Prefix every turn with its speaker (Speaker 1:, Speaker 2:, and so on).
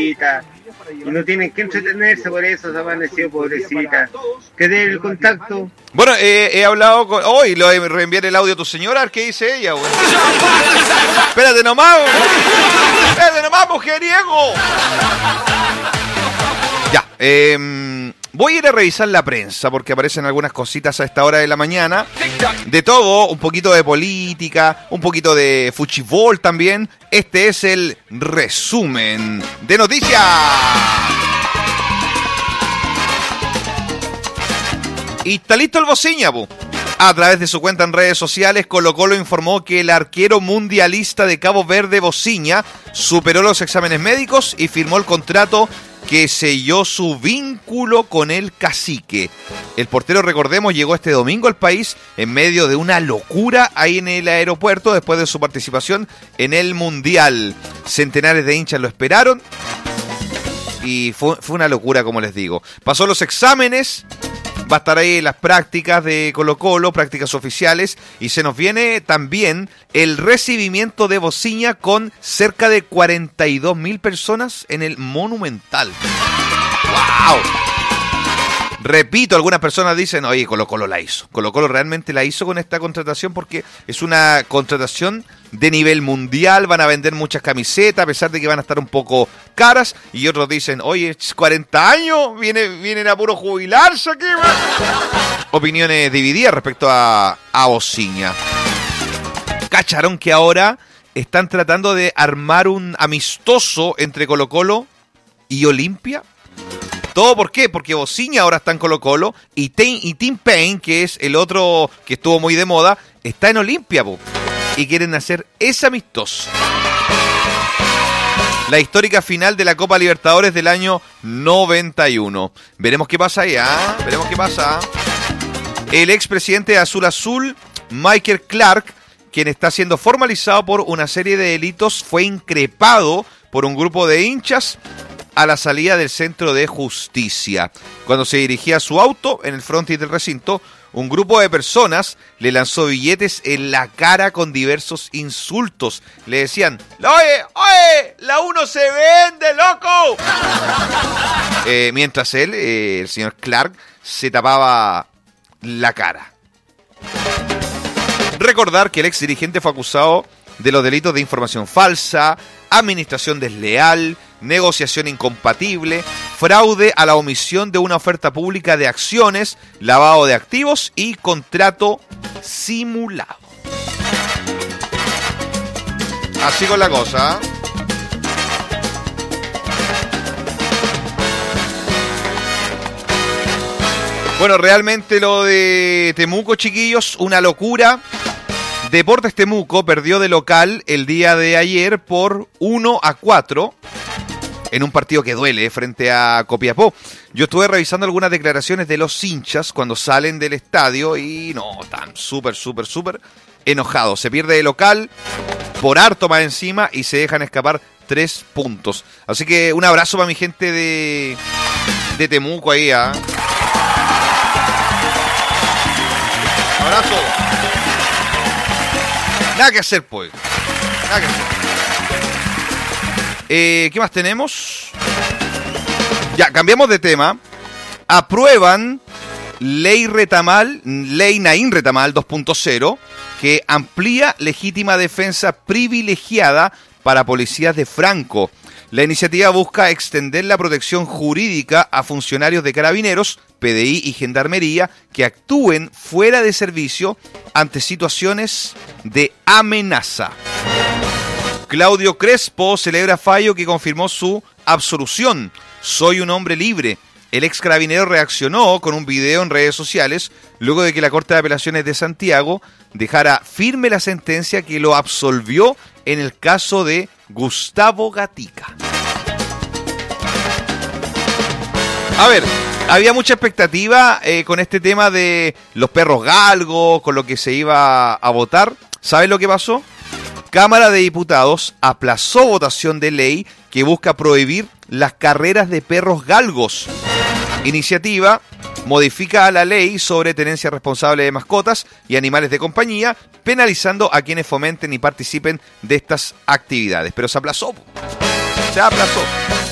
Speaker 1: pobrecita. Y no tienen que entretenerse por eso, se ha amanecido, pobrecita. Que dé el contacto.
Speaker 2: Bueno, he hablado con... Hoy lo reenviar el audio a tu señora, ¿qué dice ella, güey? Espérate nomás, mujeriego. Ya, voy a ir a revisar la prensa porque aparecen algunas cositas a esta hora de la mañana. De todo, un poquito de política, un poquito de fuchibol también. Este es el resumen de noticias. Y está listo el Bociña, po. A través de su cuenta en redes sociales, Colo-Colo informó que el arquero mundialista de Cabo Verde, Bociña, superó los exámenes médicos y firmó el contrato que selló su vínculo con el cacique. El portero, recordemos, llegó este domingo al país en medio de una locura ahí en el aeropuerto después de su participación en el Mundial. Centenares de hinchas lo esperaron y fue una locura, como les digo. Pasó los exámenes, va a estar ahí en las prácticas de Colo-Colo, prácticas oficiales, y se nos viene también el recibimiento de Bociña con cerca de 42.000 personas en el Monumental. ¡Wow! Repito, algunas personas dicen, oye, Colo-Colo la hizo. Colo-Colo realmente la hizo con esta contratación porque es una contratación de nivel mundial, van a vender muchas camisetas, a pesar de que van a estar un poco caras, y otros dicen, oye, 40 años, vienen a puro jubilarse aquí, man. Opiniones divididas respecto a Bociña. ¿Cacharon que ahora están tratando de armar un amistoso entre Colo-Colo y Olimpia? ¿Todo por qué? Porque Bociña ahora está en Colo-Colo y Tim Payne, que es el otro que estuvo muy de moda, está en Olimpia, po. Y quieren hacer ese amistoso. La histórica final de la Copa Libertadores del año 91. Veremos qué pasa ahí, veremos qué pasa. El expresidente de Azul Azul, Michael Clark, quien está siendo formalizado por una serie de delitos, fue increpado por un grupo de hinchas a la salida del centro de justicia. Cuando se dirigía a su auto en el frontis del recinto, un grupo de personas le lanzó billetes en la cara con diversos insultos. Le decían, oye, la 1 se vende, loco. Mientras él, el señor Clark, se tapaba la cara. Recordar que el ex dirigente fue acusado de los delitos de información falsa, administración desleal, negociación incompatible, fraude a la omisión de una oferta pública de acciones, lavado de activos y contrato simulado. Así con la cosa. Bueno, realmente lo de Temuco, chiquillos, una locura. Deportes Temuco perdió de local el día de ayer por 1-4 en un partido que duele frente a Copiapó. Yo estuve revisando algunas declaraciones de los hinchas cuando salen del estadio y no, están súper enojados. Se pierde de local por harto más encima y se dejan escapar 3 puntos. Así que un abrazo para mi gente de Temuco ahí. Abrazo. Nada que hacer, pues. Nada que hacer. ¿Qué más tenemos? Ya, cambiamos de tema. Aprueban Ley Naín Retamal 2.0, que amplía legítima defensa privilegiada para policías de Franco. La iniciativa busca extender la protección jurídica a funcionarios de Carabineros, PDI y Gendarmería que actúen fuera de servicio ante situaciones de amenaza. Claudio Crespo celebra fallo que confirmó su absolución. Soy un hombre libre. El ex carabinero reaccionó con un video en redes sociales luego de que la Corte de Apelaciones de Santiago dejara firme la sentencia que lo absolvió en el caso de Gustavo Gatica. A ver, había mucha expectativa con este tema de los perros galgos, con lo que se iba a votar. ¿Sabes lo que pasó? Cámara de Diputados aplazó votación de ley que busca prohibir las carreras de perros galgos. Iniciativa modifica la ley sobre tenencia responsable de mascotas y animales de compañía, penalizando a quienes fomenten y participen de estas actividades. Pero se aplazó. Se aplazó.